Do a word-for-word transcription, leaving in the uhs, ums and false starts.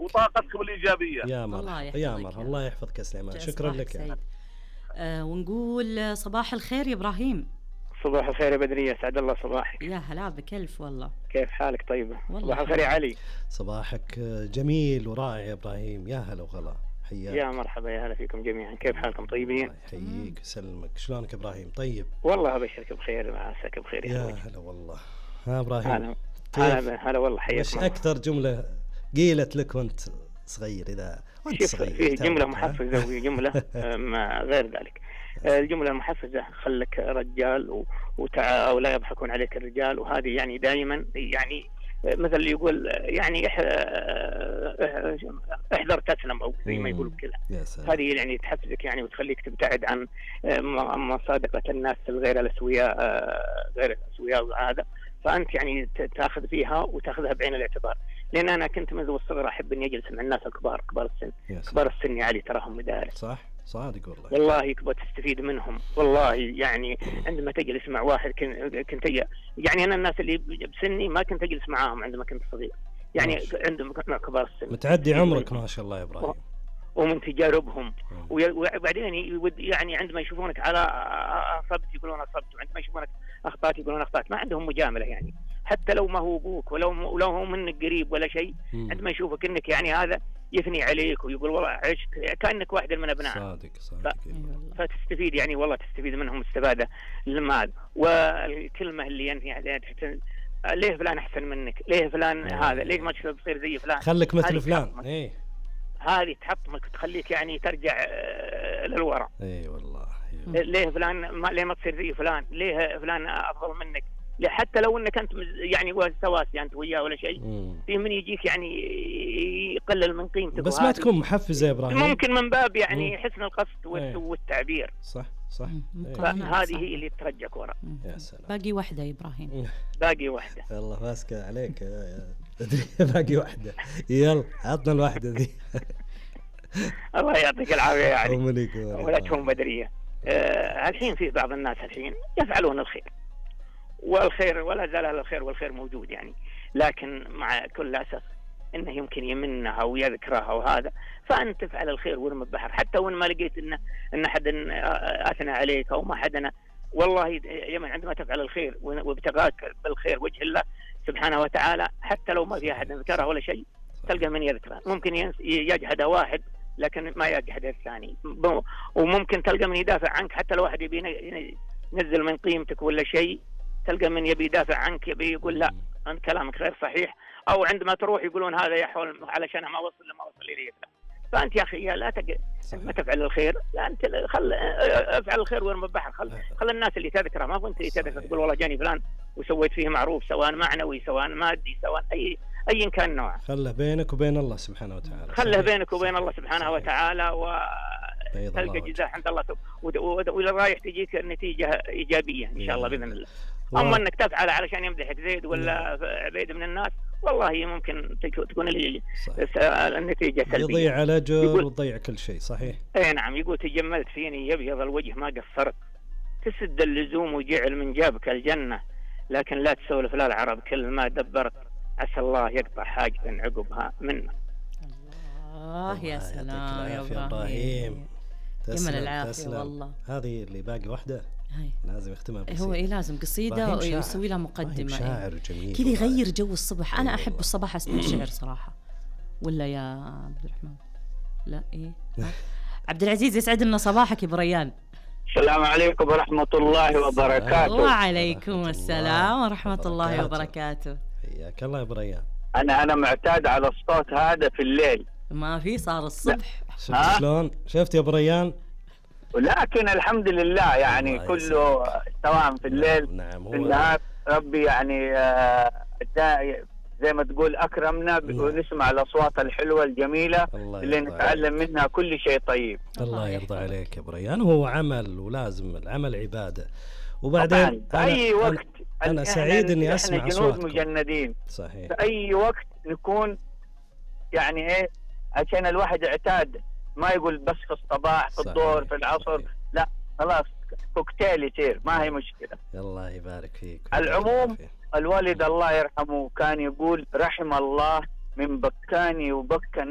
وطاقتكم الايجابيه. يا مرحبا يا مرحبا، الله يحفظك يا سليمان، شكرا لك يا آه ونقول صباح الخير يا ابراهيم. صباح الخير يا بدريه، سعد الله صباحك. يا هلا بكلف والله. كيف حالك؟ طيبه. صباح الخير يا علي. صباحك جميل ورائع يا ابراهيم، يا هلا وغلا، حياك. يا مرحبا، يا هلا فيكم جميعا، كيف حالكم؟ طيبين؟ يحييك ويسلمك، شلونك ابراهيم؟ طيب والله ابشرك بخير، عساك بخير يا هلا والله. ها ابراهيم، هلا هلا والله، حياك. وش اكثر جمله قيلت لك وانت صغير؟ اذا وانت صغير فيه جمله محفزه وجمله ما غير ذلك. الجمله المحفزه خلك رجال وتع... او لا يضحكون عليك الرجال، وهذه يعني دائما يعني مثل اللي يقول يعني احذر تسلم، او زي ما يقولوا كذا. هذه يعني تحفزك يعني وتخليك تبتعد عن مصادقه الناس الغير الاسوياء غير الاسوياء وهذا. فانت يعني تاخذ فيها وتاخذها بعين الاعتبار، لان انا كنت منذ الصغر احب اني اجلس مع الناس الكبار، كبار السن. كبار السن يا علي تراهم مدارس. صح صادق والله. والله كبر تستفيد منهم والله. يعني عندما تجلس مع واحد كنت يعني انا الناس اللي بسني ما كنت اجلس معاهم عندما كنت صغير، يعني عندهم كبار السن. متعدي عمرك ما شاء الله يا ابراهيم. ومن تجاربهم، وبعدين يعني عندما يشوفونك على أصبت يقولون أصبت، وعندما يشوفونك أخطأت يقولون أخطأت. ما عندهم مجاملة يعني، حتى لو ما هو أبوك ولو ولو هو منك قريب ولا شيء، عندما يشوفك إنك يعني هذا يثني عليك ويقول والله عشت كأنك واحد من أبنائه. صادق صادق. ف... فتستفيد يعني والله تستفيد منهم استفادة للمال. والكلمة اللي ينهي عليها ليه فلان أحسن منك، ليه فلان هذا، ليش ما تصير زي فلان، خليك مثل فلان. إيه هذه تحطمك تخليك يعني ترجع للوراء. اي والله. ليه فلان ما ليه ما تصير زي فلان، ليه فلان افضل منك، حتى لو انك انت يعني سواسي انت وياه ولا شيء، في من يجيك يعني يقلل من قيمتك، بس ما تكون محفزه يا ابراهيم، ممكن من باب يعني حسن القصد والتعبير. صح صح. هذه هي اللي ترجعك وراء. يا سلام. باقي واحده يا ابراهيم. باقي واحده. الله ماسكه عليك يا باقي واحدة، يلا عطنا الواحدة ذي. الله يعطيك العافية يعني. ولا تكون بدرية. أه الحين في بعض الناس الحين يفعلون الخير، والخير ولا زال الخير والخير موجود يعني، لكن مع كل أسف إنه يمكن يمنها ويذكرها وهذا، فأنت تفعل الخير ورم البحر، حتى وإن ما لقيت إن إن أحد أثنى عليك أو ما حدنا. والله يمن عندما تفعل الخير وابتغاك بالخير وجه الله سبحانه وتعالى، حتى لو ما في أحد ذكره ولا شيء تلقى من يذكره. ممكن يجحد واحد لكن ما يجحد الثاني، وممكن تلقى من يدافع عنك حتى لو واحد يبي ينزل من قيمتك ولا شيء، تلقى من يبي يدافع عنك، يبي يقول لا أنت كلامك غير صحيح، أو عندما تروح يقولون هذا يحول علشان ما وصل لما وصل إليه. فأنت يا أخي لا تج... ما تفعل الخير، لا أنت خل افعل الخير وارمي البحر. خل خل الناس اللي تذكره، ما أنت اللي تذكر تقول والله جاني فلان وسويت فيه معروف، سواء معنوي سواء مادي سواء أي أي كان نوع. خله بينك وبين الله سبحانه وتعالى. خله بينك وبين الله سبحانه وتعالى، وتلقى جزاء عند الله، وإذا رايح تجيك النتيجة إيجابية إن شاء الله بإذن الله. أما أنك تفعل علشان يمدحك زيد ولا عبيد من الناس، والله ممكن تكون النتيجة سلبية، يضيع الأجر وتضيع كل شيء. صحيح. أي نعم. يقول تجملت فيني يبيض الوجه ما قصرت، تسد اللزوم وجعل من جابك الجنة، لكن لا تسولف لا العرب كل ما دبرت، عسى الله يقطع حاجة عقبها منه. الله يا سلام يا إبراهيم، يمن العافية والله. هذه اللي باقي واحدة هاي. لازم يختمها بقصيدة. هو إيه لازم قصيدة ويسوي لها مقدمة. شاعر جميل كذا يغير جو الصبح. أنا أحب الصباح أسمع الشعر صراحة. ولا يا عبد الرحمن؟ لا إيه عبد العزيز، يسعد لنا صباحك يا بريان. السلام عليكم ورحمة الله وبركاته. وعليكم السلام ورحمة الله وبركاته. حياك الله يا بريان. أنا أنا معتاد على الصوت هذا في الليل، ما في صار الصبح. شفت شلون؟ شفت يا بريان؟ ولكن الحمد لله يعني كله سواء في الليل. نعم. في النهار ربي يعني آه زي ما تقول أكرمنا ونسمع الأصوات الحلوة الجميلة اللي نتعلم منها كل شيء طيب. الله يرضى عليك يا بريان. هو عمل ولازم العمل عبادة. وبعدين في أي وقت أنا, أنا سعيد إني أسمع أصواتكم. مجندين. صحيح. في أي وقت نكون يعني إيه، عشان الواحد اعتاد ما يقول بس في الصباح في الظهر في العصر. صحيح. لا خلاص كوكتيل يصير، ما هي مشكلة. الله يبارك فيك. العموم الوالد الله يرحمه كان يقول رحم الله من بكاني وبكى